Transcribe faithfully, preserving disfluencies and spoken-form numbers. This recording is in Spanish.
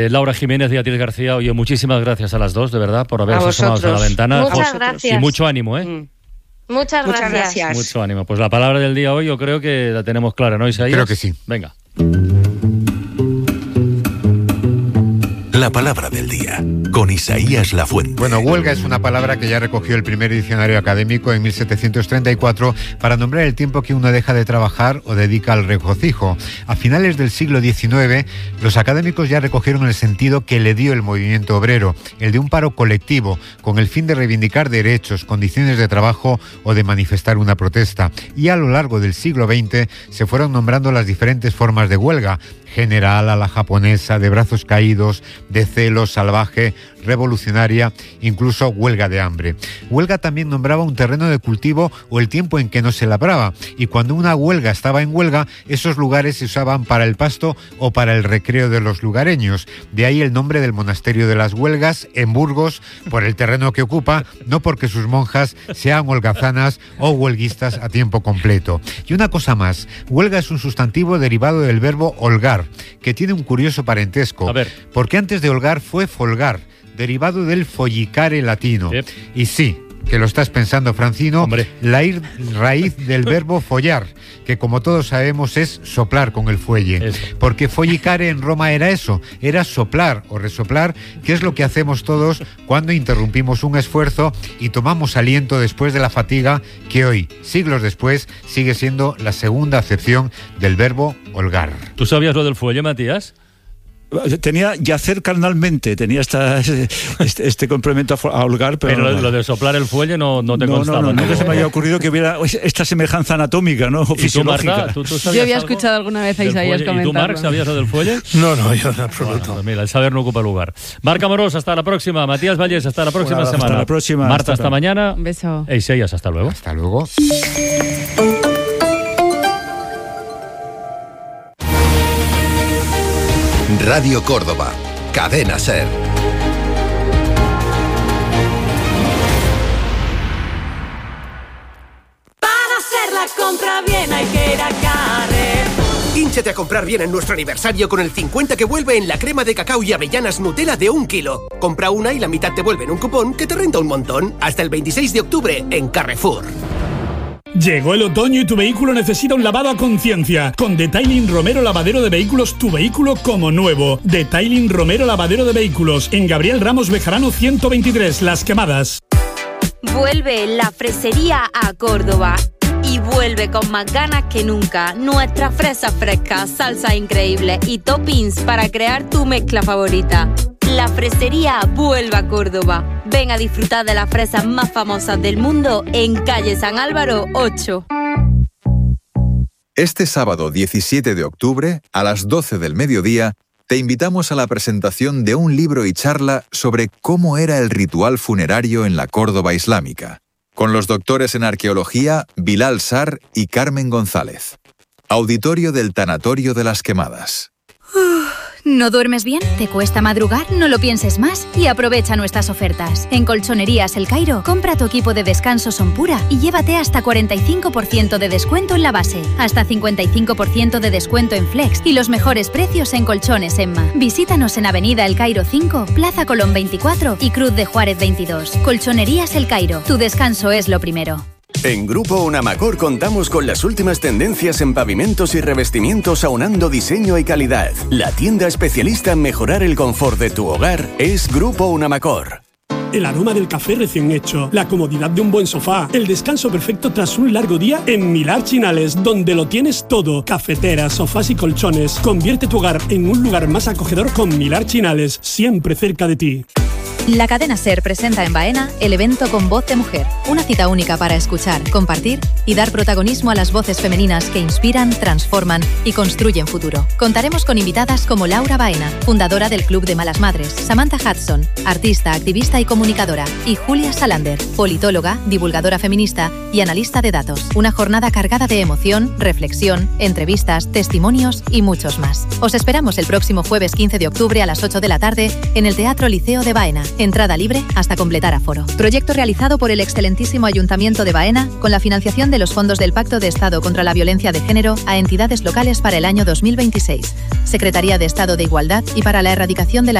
Eh, Laura Jiménez y Beatriz García, oye, muchísimas gracias a las dos, de verdad, por haberse asomado a la ventana. Muchas gracias. Y mucho ánimo, ¿eh? Mm. Muchas, Muchas gracias. gracias. Mucho ánimo. Pues la palabra del día hoy yo creo que la tenemos clara, ¿no, Isaías? Creo que sí. Venga. La palabra del día, con Isaías Lafuente. Bueno, huelga es una palabra que ya recogió el primer diccionario académico en mil setecientos treinta y cuatro para nombrar el tiempo que uno deja de trabajar o dedica al regocijo. A finales del siglo diecinueve, los académicos ya recogieron el sentido que le dio el movimiento obrero, el de un paro colectivo, con el fin de reivindicar derechos, condiciones de trabajo o de manifestar una protesta. Y a lo largo del siglo veinte se fueron nombrando las diferentes formas de huelga: general, a la japonesa, de brazos caídos, de celo, salvaje, revolucionaria, incluso huelga de hambre. Huelga también nombraba un terreno de cultivo o el tiempo en que no se labraba, y cuando una huelga estaba en huelga, esos lugares se usaban para el pasto o para el recreo de los lugareños. De ahí el nombre del monasterio de las Huelgas, en Burgos, por el terreno que ocupa, no porque sus monjas sean holgazanas o huelguistas a tiempo completo. Y una cosa más, huelga es un sustantivo derivado del verbo holgar, que tiene un curioso parentesco. A ver. Porque antes de holgar fue folgar, derivado del follicare latino. Yep. Y sí, que lo estás pensando, Francino, Hombre. la ir- raíz del verbo follar, que como todos sabemos es soplar con el fuelle. Eso. Porque follicare en Roma era eso, era soplar o resoplar, que es lo que hacemos todos cuando interrumpimos un esfuerzo y tomamos aliento después de la fatiga, que hoy, siglos después, sigue siendo la segunda acepción del verbo holgar. ¿Tú sabías lo del fuelle, Matías? Tenía yacer carnalmente, tenía esta, este, este complemento a, a holgar, pero, Pero no, lo, lo de soplar el fuelle no, no te no, constaba. no, no, nunca se me había ocurrido que hubiera esta semejanza anatómica, ¿no? O ¿Y tú, fisiológica. Marta? ¿Tú, tú sabías Yo había algo escuchado alguna vez a del Isaías fuelle? ¿Y tú, Marc, comentarlo. sabías lo del fuelle? No, no, yo en absoluto. Bueno, pues mira, el saber no ocupa lugar. Marc Amorós, hasta la próxima. Matías Vallés, hasta la próxima Bueno, hasta semana. la próxima. Marta, Hasta hasta, luego. mañana. Un beso. E Isaías, hasta luego. Hasta luego. Radio Córdoba, Cadena SER. Para hacer la compra bien hay que ir a Carrefour. Hínchate a comprar bien en nuestro aniversario con el cincuenta que vuelve en la crema de cacao y avellanas Nutella de un kilo. Compra una y la mitad te vuelve en un cupón que te renta un montón. Hasta el veintiséis de octubre en Carrefour. Llegó el otoño y tu vehículo necesita un lavado a conciencia. Con Detailing Romero Lavadero de Vehículos, tu vehículo como nuevo. Detailing Romero Lavadero de Vehículos, en Gabriel Ramos Bejarano ciento veintitrés, Las Quemadas. Vuelve la fresería a Córdoba. Y vuelve con más ganas que nunca. Nuestra fresa fresca, salsa increíble y toppings para crear tu mezcla favorita. La fresería vuelve a Córdoba. Ven a disfrutar de las fresas más famosas del mundo en calle San Álvaro ocho. Este sábado diecisiete de octubre, a las doce del mediodía, te invitamos a la presentación de un libro y charla sobre cómo era el ritual funerario en la Córdoba islámica, con los doctores en arqueología Bilal Sar y Carmen González. Auditorio del Tanatorio de las Quemadas. ¿No duermes bien? ¿Te cuesta madrugar? No lo pienses más y aprovecha nuestras ofertas. En Colchonerías El Cairo, compra tu equipo de descanso Sonpura y llévate hasta cuarenta y cinco por ciento de descuento en la base, hasta cincuenta y cinco por ciento de descuento en Flex y los mejores precios en Colchones Emma. Visítanos en Avenida El Cairo cinco, Plaza Colón veinticuatro y Cruz de Juárez veintidós. Colchonerías El Cairo, tu descanso es lo primero. En Grupo Unamacor contamos con las últimas tendencias en pavimentos y revestimientos aunando diseño y calidad. La tienda especialista en mejorar el confort de tu hogar es Grupo Unamacor. El aroma del café recién hecho, la comodidad de un buen sofá, el descanso perfecto tras un largo día en Milar Chinales, donde lo tienes todo. Cafeteras, sofás y colchones. Convierte tu hogar en un lugar más acogedor con Milar Chinales, siempre cerca de ti. La cadena SER presenta en Baena el evento Con Voz de Mujer, una cita única para escuchar, compartir y dar protagonismo a las voces femeninas que inspiran, transforman y construyen futuro. Contaremos con invitadas como Laura Baena, fundadora del Club de Malas Madres, Samantha Hudson, artista, activista y comunicadora, y Julia Salander, politóloga, divulgadora feminista y analista de datos. Una jornada cargada de emoción, reflexión, entrevistas, testimonios y muchos más. Os esperamos el próximo jueves quince de octubre a las ocho de la tarde en el Teatro Liceo de Baena. Entrada libre hasta completar aforo. Proyecto realizado por el excelentísimo Ayuntamiento de Baena con la financiación de los fondos del Pacto de Estado contra la Violencia de Género a entidades locales para el año dos mil veintiséis. Secretaría de Estado de Igualdad y para la Erradicación de la